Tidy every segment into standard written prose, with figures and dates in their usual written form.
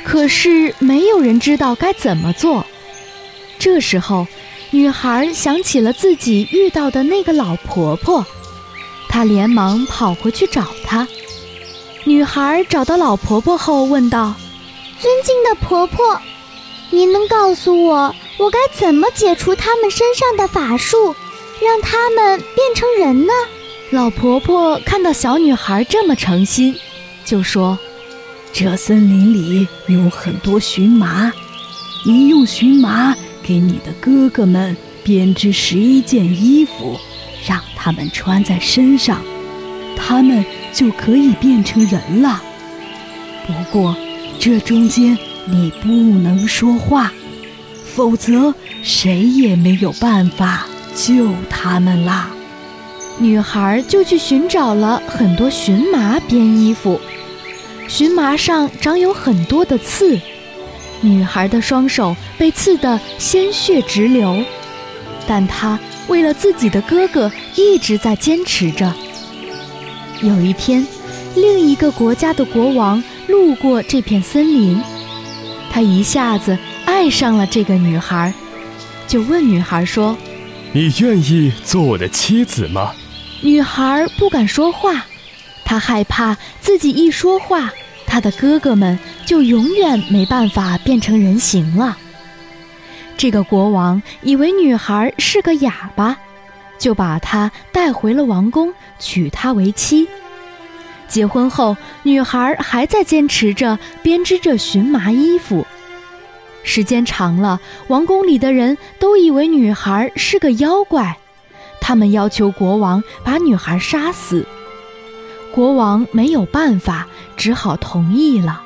可是没有人知道该怎么做。这时候，女孩想起了自己遇到的那个老婆婆，她连忙跑回去找她。女孩找到老婆婆后问道： 尊敬的婆婆，您能告诉我该怎么解除他们身上的法术，让他们变成人呢？ 老婆婆看到小女孩这么诚心，就说： 这森林里有很多荨麻，你用荨麻给你的哥哥们编织11件衣服，让他们穿在身上，他们就可以变成人了。不过这中间你不能说话，否则谁也没有办法救他们啦。 女孩就去寻找了很多荨麻编衣服，荨麻上长有很多的刺，女孩的双手被刺得鲜血直流，但她为了自己的哥哥一直在坚持着。有一天，另一个国家的国王路过这片森林，他一下子爱上了这个女孩，就问女孩说： 你愿意做我的妻子吗？ 女孩不敢说话，她害怕自己一说话，她的哥哥们就永远没办法变成人形了。这个国王以为女孩是个哑巴，就把她带回了王宫，娶她为妻。结婚后，女孩还在坚持着编织着荨麻衣服。时间长了，王宫里的人都以为女孩是个妖怪，他们要求国王把女孩杀死。国王没有办法，只好同意了。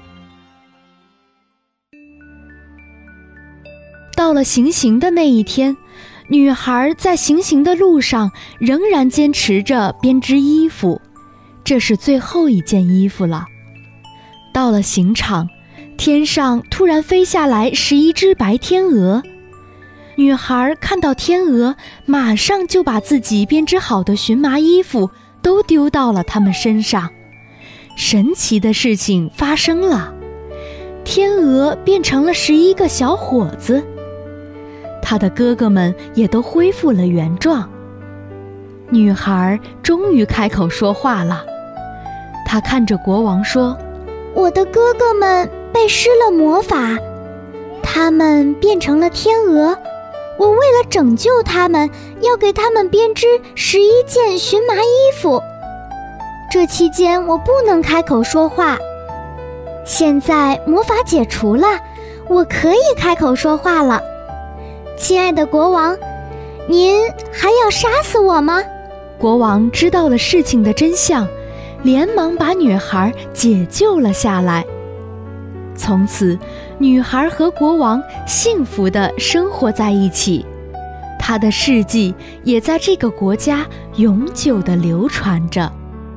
到了行刑的那一天，女孩在行刑的路上仍然坚持着编织衣服，这是最后一件衣服了。到了刑场，天上突然飞下来11只白天鹅。女孩看到天鹅，马上就把自己编织好的荨麻衣服都丢到了它们身上。神奇的事情发生了，天鹅变成了11个小伙子，他的哥哥们也都恢复了原状。女孩终于开口说话了，她看着国王说： 我的哥哥们被施了魔法，他们变成了天鹅，我为了拯救他们，要给他们编织11件荨麻衣服。这期间我不能开口说话，现在魔法解除了，我可以开口说话了。亲爱的国王，您还要杀死我吗？ 国王知道了事情的真相，连忙把女孩解救了下来。从此，女孩和国王幸福地生活在一起，她的事迹也在这个国家永久地流传着。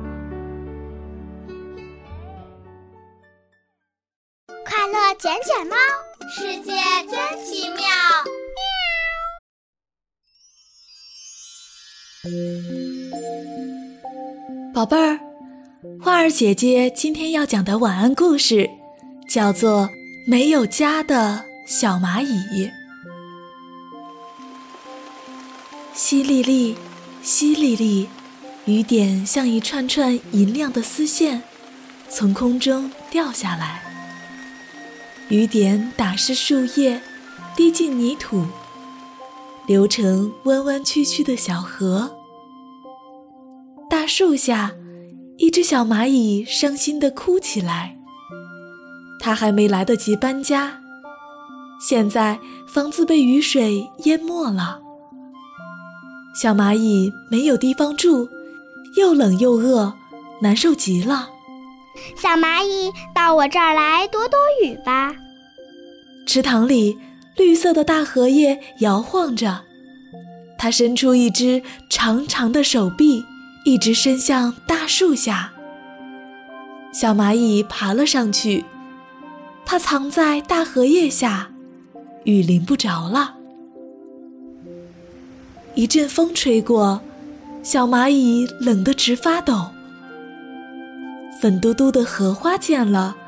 快乐捡捡猫，世界真奇妙。 宝贝儿，花儿姐姐今天要讲的晚安故事叫做《没有家的小蚂蚁》。淅沥沥，淅沥沥，雨点像一串串银亮的丝线，从空中掉下来。雨点打湿树叶，滴进泥土，流成弯弯曲曲的小河。大树下，一只小蚂蚁伤心地哭起来。它还没来得及搬家，现在房子被雨水淹没了。小蚂蚁没有地方住，又冷又饿，难受极了。 小蚂蚁，到我这儿来躲躲雨吧。 池塘里，绿色的大荷叶摇晃着，它伸出一只长长的手臂，一直伸向大树下。小蚂蚁爬了上去，它藏在大荷叶下，雨淋不着了。一阵风吹过，小蚂蚁冷得直发抖。粉嘟嘟的荷花见了，